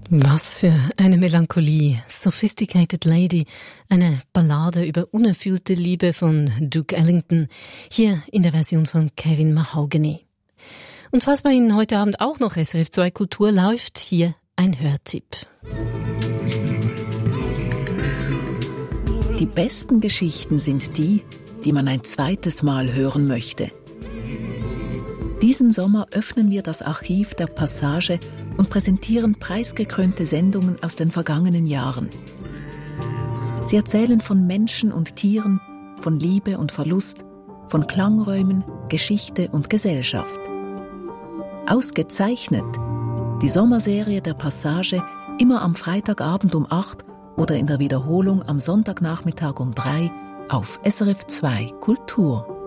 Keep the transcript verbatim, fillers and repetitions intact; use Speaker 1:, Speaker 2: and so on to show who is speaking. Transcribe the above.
Speaker 1: Was für eine Melancholie. Sophisticated Lady, eine Ballade über unerfüllte Liebe von Duke Ellington, hier in der Version von Kevin Mahogany. Und falls bei Ihnen heute Abend auch noch S R F zwei Kultur läuft, hier ein Hörtipp.
Speaker 2: Die besten Geschichten sind die, die man ein zweites Mal hören möchte. Diesen Sommer öffnen wir das Archiv der Passage und präsentieren preisgekrönte Sendungen aus den vergangenen Jahren. Sie erzählen von Menschen und Tieren, von Liebe und Verlust, von Klangräumen, Geschichte und Gesellschaft. Ausgezeichnet die Sommerserie der Passage immer am Freitagabend um acht oder in der Wiederholung am Sonntagnachmittag um drei auf S R F zwei Kultur.